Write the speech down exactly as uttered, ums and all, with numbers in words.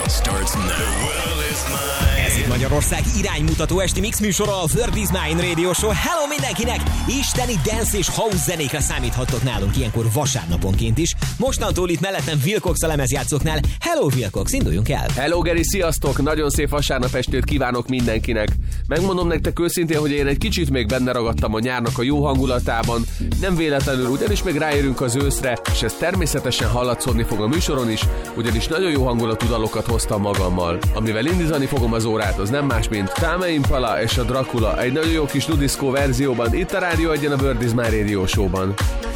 starts now. The world is mine. Ez itt Magyarország iránymutató esti mix műsora, a World is Mine Radio Show. Hello mindenkinek! Isteni dance és house zenékre számíthattok nálunk ilyenkor vasárnaponként is. Mostantól itt mellettem Wilcox a lemezjátszóknál. Hello Wilcox, induljunk el! Hello Geri, sziasztok! Nagyon szép vasárnap estét kívánok mindenkinek. Megmondom nektek őszintén, hogy én egy kicsit még benne ragadtam a nyárnak a jó hangulatában. Nem véletlenül, ugyanis még ráérünk az őszre, és ez természetesen hallatszódni fog a műsoron is, ugyanis nagyon jó hangulatú dalokat hoztam magammal. Amivel indítani fogom az órát, az nem más, mint Tame Impala és a Dracula egy nagyon jó kis nudiszkó verzióban, itt a Rádió Egyen a World is Mine Radio Show-ban.